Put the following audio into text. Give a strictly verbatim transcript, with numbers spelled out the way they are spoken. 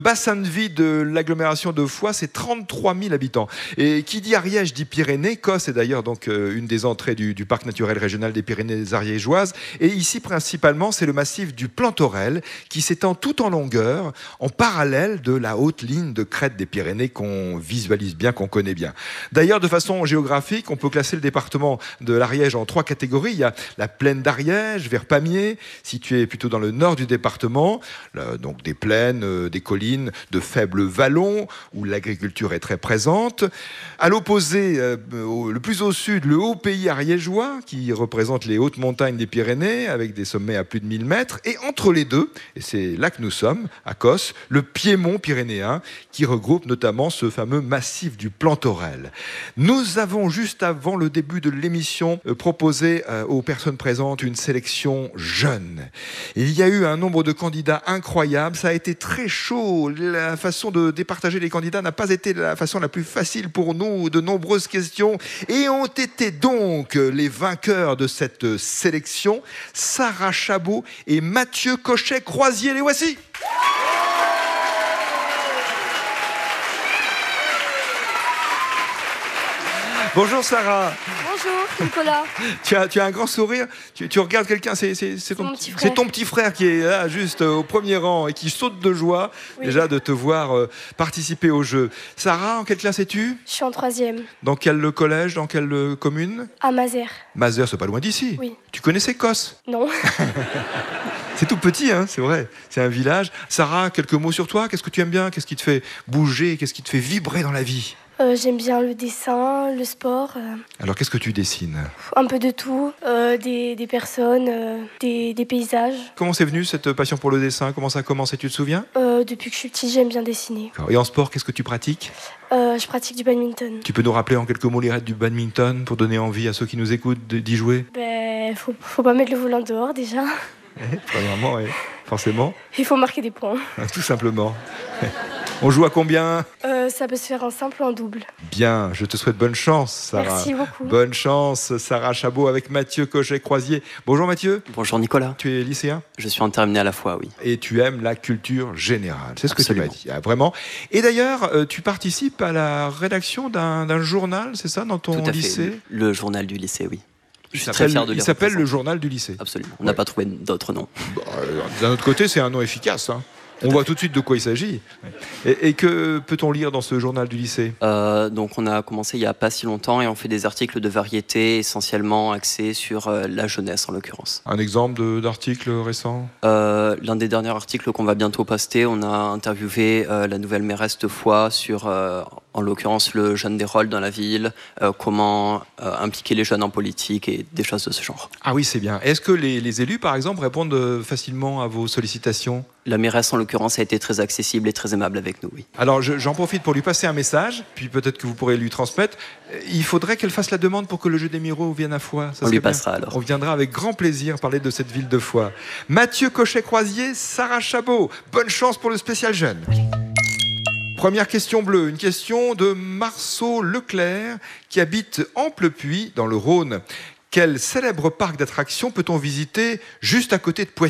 Bassin de vie de l'agglomération de Foix, c'est trente-trois mille habitants. Et qui dit Ariège dit Pyrénées. Cos est d'ailleurs donc euh, une des entrées du, du parc naturel régional des Pyrénées ariégeoises. Et ici, principalement, c'est le massif du Plantorel qui s'étend tout en longueur, en parallèle de la haute ligne de crête des Pyrénées qu'on visualise bien, qu'on connaît bien. D'ailleurs, de façon géographique, on peut classer le département de l'Ariège en trois catégories. Il y a la plaine d'Ariège, vers Pamiers, située plutôt dans le nord du département, là, donc des plaines, euh, des collines, de faibles vallons où l'agriculture est très présente. À l'opposé, euh, le plus au sud, le haut pays ariégeois qui représente les hautes montagnes des Pyrénées avec des sommets à plus de mille mètres. Et entre les deux, et c'est là que nous sommes, à Cos, le Piémont pyrénéen qui regroupe notamment ce fameux massif du Plantorel. Nous avons juste avant le début de l'émission euh, proposé euh, aux personnes présentes une sélection jeune. Il y a eu un nombre de candidats incroyable, ça a été très chaud. La façon de départager les candidats n'a pas été la façon la plus facile pour nous. De nombreuses questions et ont été donc les vainqueurs de cette sélection, Sarah Chabot et Mathieu Cochet-Croisier. Les voici. Bonjour Sarah. Bonjour Nicolas. Tu as, tu as un grand sourire, tu, tu regardes quelqu'un, c'est, c'est, c'est, ton, petit c'est ton petit frère qui est là juste au premier rang et qui saute de joie oui. déjà de te voir euh, participer au jeu. Sarah, en quelle classe es-tu ? Je suis en troisième. Dans quel collège, dans quelle euh, commune ? À Mazères. Mazères, c'est pas loin d'ici. Oui. Tu connaissais Cos ? Non. C'est tout petit, hein, c'est vrai. C'est un village. Sarah, quelques mots sur toi. Qu'est-ce que tu aimes bien ? Qu'est-ce qui te fait bouger ? Qu'est-ce qui te fait vibrer dans la vie ? Euh, j'aime bien le dessin, le sport. Euh, Alors, qu'est-ce que tu dessines ? Un peu de tout, euh, des, des personnes, euh, des, des paysages. Comment c'est venu cette passion pour le dessin ? Comment ça a commencé, tu te souviens ? euh, Depuis que je suis petite, j'aime bien dessiner. Et en sport, qu'est-ce que tu pratiques ? euh, Je pratique du badminton. Tu peux nous rappeler en quelques mots les règles du badminton pour donner envie à ceux qui nous écoutent d'y jouer ? Ben, faut, faut pas mettre le volant dehors déjà. Eh, premièrement, oui, forcément. Il faut marquer des points. Tout simplement. On joue à combien ? euh, Ça peut se faire en simple ou en double. Bien, je te souhaite bonne chance, Sarah. Merci beaucoup. Bonne chance, Sarah Chabot avec Mathieu Cochet-Croisier. Bonjour Mathieu. Bonjour Nicolas. Tu es lycéen ? Je suis en terminale à la fois, oui. Et tu aimes la culture générale, c'est ce Absolument. que tu m'as dit, ah, vraiment. Et d'ailleurs, euh, tu participes à la rédaction d'un, d'un journal, c'est ça, dans ton Tout à lycée ? fait, le journal du lycée, oui. Il Je suis très fier de il les s'appelle le représenter. journal du lycée. Absolument, on Ouais. n'a pas trouvé d'autre nom. Bah, euh, d'un autre côté, c'est un nom efficace. Hein. On voit tout de suite de quoi il s'agit. Et, et que peut-on lire dans ce journal du lycée ? Euh, donc on a commencé il n'y a pas si longtemps et on fait des articles de variété essentiellement axés sur euh, la jeunesse en l'occurrence. Un exemple de, d'article récent ? Euh, l'un des derniers articles qu'on va bientôt poster, on a interviewé euh, la nouvelle mairesse de Foix sur, euh, en l'occurrence, le jeune des rôles dans la ville, euh, comment euh, impliquer les jeunes en politique et des choses de ce genre. Ah oui, c'est bien. Est-ce que les, les élus, par exemple, répondent facilement à vos sollicitations ? La mairesse, en l'occurrence, a été très accessible et très aimable avec nous, oui. Alors, je, j'en profite pour lui passer un message, puis peut-être que vous pourrez lui transmettre. Il faudrait qu'elle fasse la demande pour que le jeu des Miro vienne à Foix. Ça On lui serait bien. passera alors. On viendra avec grand plaisir parler de cette ville de Foix. Mathieu Cochet-Croisier, Sarah Chabot. Bonne chance pour le spécial jeune. Première question bleue, une question de Marceau Leclerc qui habite Amplepuis dans le Rhône. Quel célèbre parc d'attractions peut-on visiter juste à côté de Poitiers ?